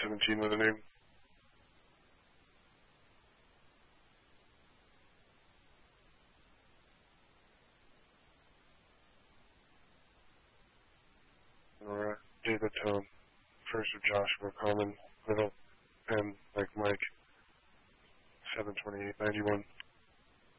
17 with a name. Or David Tone. First of Joshua Common, middle, and like Mike, 72891.